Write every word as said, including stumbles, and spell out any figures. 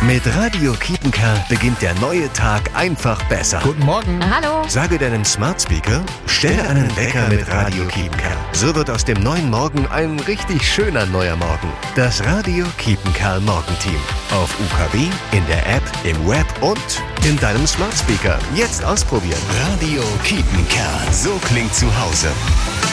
Mit Radio Kiepenkerl beginnt der neue Tag einfach besser. Guten Morgen. Hallo. Sage deinem Smart Speaker, stelle einen Wecker mit Radio Kiepenkerl. So wird aus dem neuen Morgen ein richtig schöner neuer Morgen. Das Radio Kiepenkerl Morgenteam. Auf U K W, in der App, im Web und in deinem Smart Speaker. Jetzt ausprobieren. Radio Kiepenkerl. So klingt zu Hause.